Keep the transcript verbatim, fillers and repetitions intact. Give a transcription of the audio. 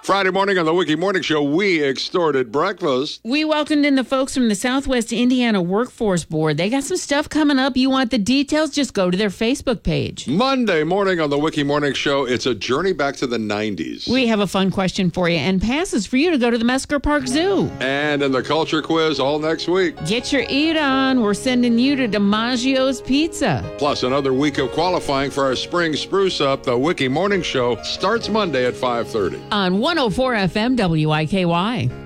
Friday morning on the Wiki Morning Show, we extorted breakfast. We welcomed in the folks from the Southwest Indiana Workforce Board. They got some stuff coming up. You want the details? Just go to their Facebook page. Monday morning on the Wiki Morning Show, it's a journey back to the nineties. We have a fun question for you and passes for you to go to the Mesker Park Zoo. And in the culture quiz all next week. Get your eat on. We're sending you to DiMaggio's Pizza. Plus another week of qualifying for our spring spruce up. The Wiki Morning Show starts Monday at five thirty. On one oh four F M W I K Y.